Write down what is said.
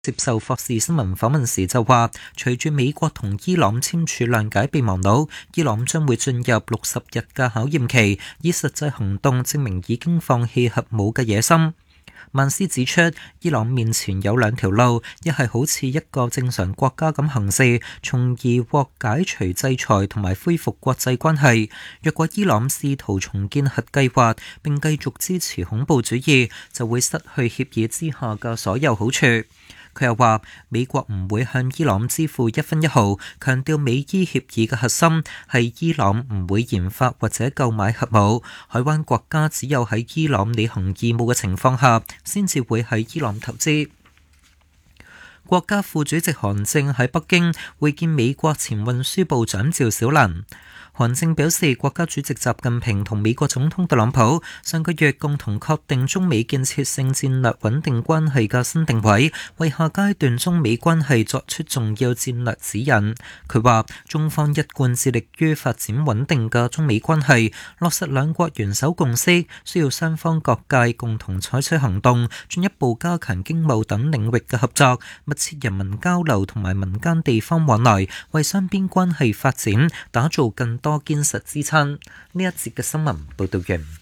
接受霍士新聞訪問時就話，隨住美國同伊朗簽署諒解備忘錄，伊朗將會進入60日嘅考驗期，以實際行動證明已經放棄核武嘅野心。曼斯指出，伊朗面前有兩條路，一係好似一個正常國家咁行事，從而獲解除制裁同埋恢復國際關係。若果伊朗試圖重建核計劃並繼續支持恐怖主義，就會失去協議之下嘅所有好處。佢又話，美國唔會向伊朗支付1分1毫，強調美伊協議嘅核心係伊朗唔會研發或者購買核武，海灣國家只有喺伊朗履行義務嘅情況下，先至會喺伊朗投資。國家副主席韓正喺北京會見美國前運輸部長趙小蘭。韓正表示，國家主席習近平同美國總統特朗普上個月共同確定中美建設性戰略穩定關係嘅新定位，為下階段中美關係作出重要戰略指引。佢話，中方一貫致力於發展穩定嘅中美關係，落實兩國元首共識，需要雙方各界共同採取行動，進一步加強經貿等領域嘅合作，密切人民交流同埋民間地方往來，為雙邊關係發展打造更多堅實支撐。呢一節嘅新聞報道完。